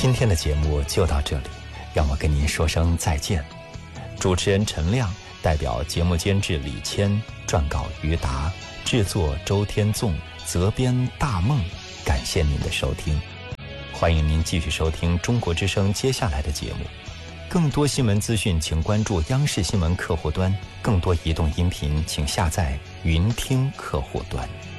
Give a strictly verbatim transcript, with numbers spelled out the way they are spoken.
今天的节目就到这里，让我跟您说声再见。主持人陈亮代表节目监制李谦，撰稿于达，制作周天纵，责编大梦，感谢您的收听。欢迎您继续收听中国之声接下来的节目。更多新闻资讯请关注央视新闻客户端，更多移动音频请下载云听客户端。